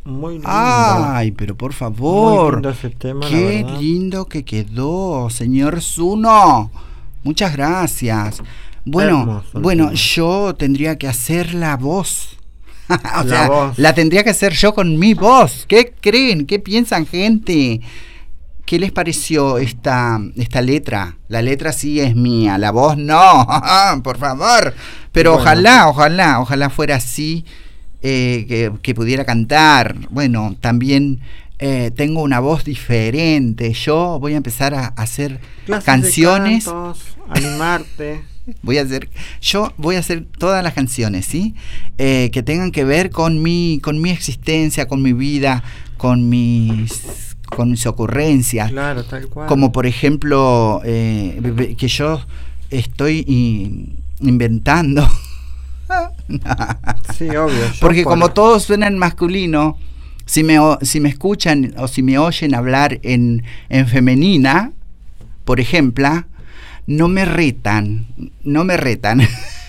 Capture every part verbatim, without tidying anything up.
Muy lindo. Ay, pero por favor. Muy lindo ese tema, qué lindo que quedó, señor Zuno. Muchas gracias. Bueno, Hermoso, bueno, tema. yo tendría que hacer la voz. o la sea, voz. la tendría que hacer yo con mi voz. ¿Qué creen? ¿Qué piensan, gente? ¿Qué les pareció esta, esta letra? La letra sí es mía, la voz no, por favor. Pero bueno, ojalá, ojalá, ojalá fuera así, eh, que, que pudiera cantar. Bueno, también eh, tengo una voz diferente. Yo voy a empezar a, a hacer Clases canciones. de cantos, animarte. Voy a hacer, yo voy a hacer todas las canciones, ¿sí? Eh, que tengan que ver con mi, con mi existencia, con mi vida, con mis, con mis ocurrencias. Claro, tal cual. Como por ejemplo, eh, que yo estoy in, inventando. Sí, obvio. Porque por... como todo suena en masculino, si me, si me escuchan o si me oyen hablar en, en femenina, por ejemplo, no me retan, no me retan.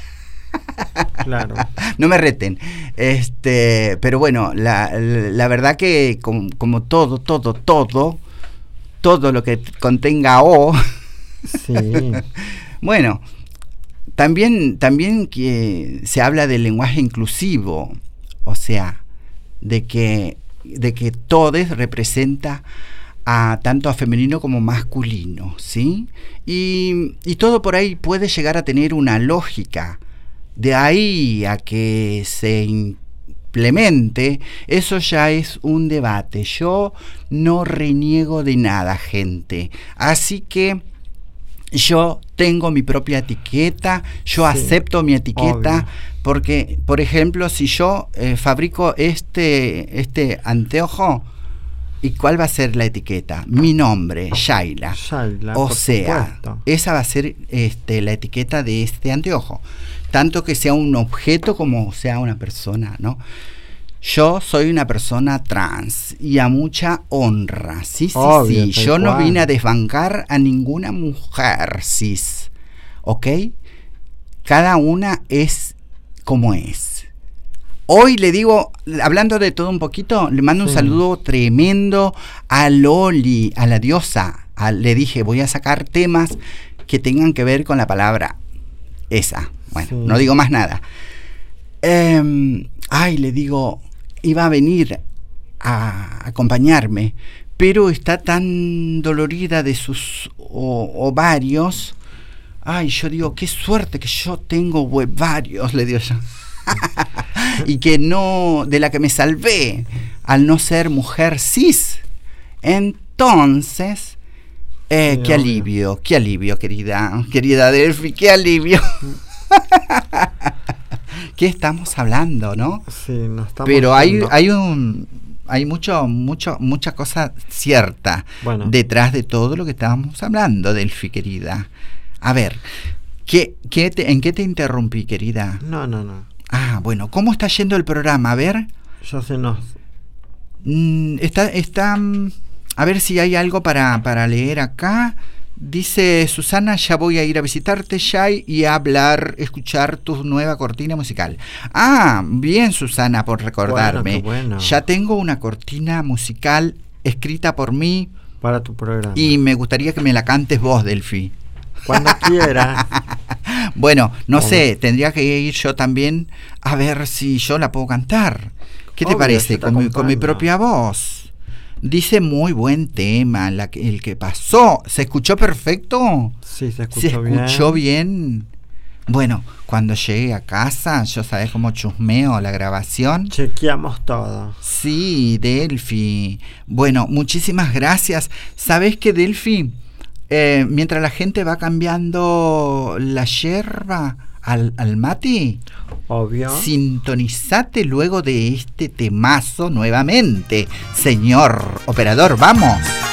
Claro. No me reten. Este, pero bueno, la, la verdad que como, como todo, todo, todo, todo lo que contenga O. Sí. Bueno, también, también que se habla del lenguaje inclusivo, o sea, de que, de que todes representa a tanto a femenino como masculino, ¿sí? Y, y todo por ahí puede llegar a tener una lógica. De ahí a que se implemente, eso ya es un debate. Yo no reniego de nada, gente. Así que yo tengo mi propia etiqueta, yo sí, acepto mi etiqueta, obvio. Porque, por ejemplo, si yo eh, fabrico este, este anteojo, ¿y cuál va a ser la etiqueta? Mi nombre, Shaila. Shaila, o sea, supuesto. Esa va a ser este, la etiqueta de este anteojo. Tanto que sea un objeto como sea una persona, ¿no? Yo soy una persona trans y a mucha honra, sí, sí, Obvio, sí. Yo no cual. vine a desbancar a ninguna mujer cis, ¿ok? Cada una es como es. Hoy le digo, hablando de todo un poquito, le mando sí. un saludo tremendo a Loli, a la diosa. A, le dije, voy a sacar temas que tengan que ver con la palabra esa. Bueno, sí. no digo más nada. Eh, ay, le digo, iba a venir a acompañarme, pero está tan dolorida de sus o, ovarios. Ay, yo digo, qué suerte que yo tengo ovarios, le digo yo. Y que no, de la que me salvé al no ser mujer cis. Entonces, eh, sí, qué obvio. alivio, qué alivio, querida, querida Delphi, qué alivio. ¿Qué estamos hablando, no? Sí, no estamos Pero hay, hablando. hay un hay mucho, mucho, mucha cosa cierta bueno. detrás de todo lo que estábamos hablando, Delphi, querida. A ver, ¿qué, qué te, ¿en qué te interrumpí, querida? No, no, no. Ah, bueno, ¿cómo está yendo el programa? A ver. Ya se nos... Mm, está, está, a ver si hay algo para, para leer acá. Dice Susana, ya voy a ir a visitarte, Shai, y a hablar, escuchar tu nueva cortina musical. Ah, bien, Susana, por recordarme. Bueno, bueno. Ya tengo una cortina musical escrita por mí. Para tu programa. Y me gustaría que me la cantes vos, Delphi. Cuando quieras. Bueno, no ¿Cómo? sé, tendría que ir yo también a ver si yo la puedo cantar. ¿Qué te Obvio, parece? te Con mi, con mi propia voz. Dice muy buen tema, la, el que pasó. ¿Se escuchó perfecto? Sí, se escuchó, ¿Se escuchó bien. bien? Bueno, cuando llegue a casa, yo sabés cómo chusmeo la grabación. Chequeamos todo. Sí, Delphi. Bueno, muchísimas gracias. ¿Sabés qué, Delphi? Eh, mientras la gente va cambiando la yerba al, al mate, obvio, sintonizate luego de este temazo nuevamente. Señor operador, vamos.